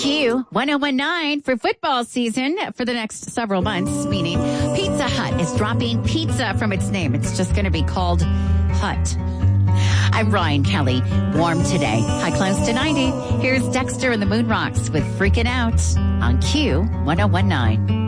Q 1019 for football season for the next several months, meaning Pizza Hut is dropping pizza from its name. It's just going to be called Hut. I'm Ryan Kelly. Warm today. High close to 90. Here's Dexter and the Moon Rocks with Freaking Out on Q 1019.